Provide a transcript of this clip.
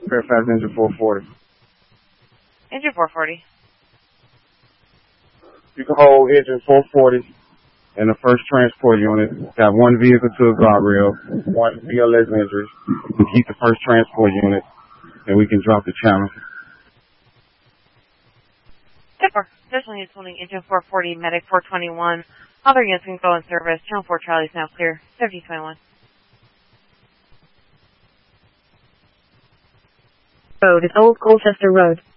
Fairfax engine 440. Engine 440. You can hold engine 440 in the first transport unit. Got one vehicle to a guardrail, one BLS injury. We keep the first transport unit, and we can drop the channel. Tipper. Additionally, it's holding engine 440, medic 421. Other units can go in service. Channel 4 Charlie is now clear. 5021. Road is Old Colchester Road.